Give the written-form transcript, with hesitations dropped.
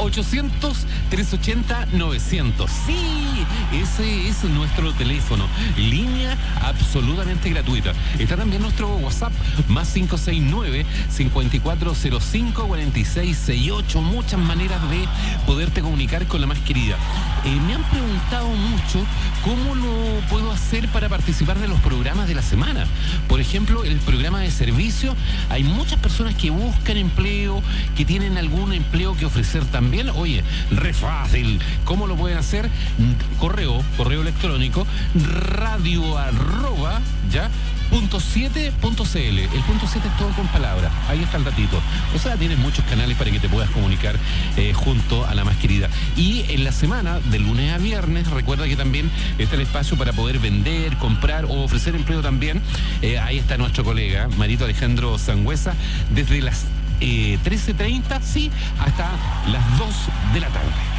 800-380-900. Sí, ese es nuestro teléfono. Línea absolutamente gratuita. Está también nuestro WhatsApp, más 569-5405-4668. Muchas maneras de poderte comunicar con la más querida. Me han preguntado mucho cómo lo puedo hacer para participar de los programas de la semana. Por ejemplo, el programa de servicio. Hay muchas personas que buscan empleo, que tienen algún empleo que ofrecer también. Oye, re fácil. ¿Cómo lo pueden hacer? Correo electrónico, radio arroba, ¿ya? .7.cl. El punto 7 es todo con palabras. Ahí está el datito. O sea, tienes muchos canales para que te puedas comunicar junto a la más querida. Y en la semana, de lunes a viernes, recuerda que también está el espacio para poder vender, comprar o ofrecer empleo también. Ahí está nuestro colega, Marito Alejandro Sangüesa, desde las 13:30, sí, hasta las 2 de la tarde.